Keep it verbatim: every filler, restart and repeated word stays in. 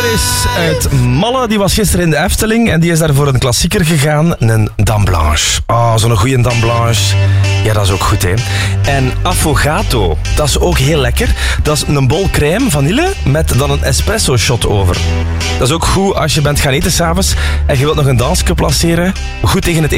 Chris uit Malle, die was gisteren in de Efteling en die is daar voor een klassieker gegaan, een Dame Blanche. Oh, zo'n goede Dame Blanche. Ja, dat is ook goed, hè. En affogato, dat is ook heel lekker. Dat is een bol crème vanille met dan een espresso shot over. Dat is ook goed als je bent gaan eten s'avonds en je wilt nog een dansje placeren. Goed tegen het